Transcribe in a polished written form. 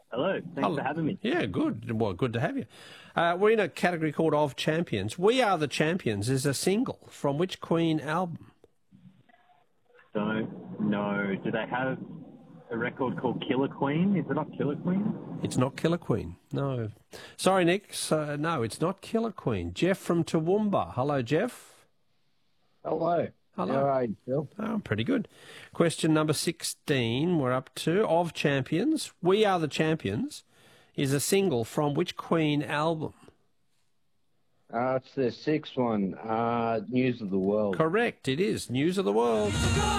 Hello. Thanks for having me. Yeah, good. Well, good to have you. We're in a category called Of Champions. We Are the Champions is a single from which Queen album? Don't know. Do they have a record called Killer Queen? Is it not Killer Queen? It's not Killer Queen. No. Sorry, Nick. No, it's not Killer Queen. Jeff from Toowoomba. Hello, Jeff. Hello. Hello. How are you, Phil? Oh, pretty good. Question number 16 we're up to. Of Champions, We Are the Champions is a single from which Queen album? It's the sixth one, News of the World. Correct, it is. News of the World.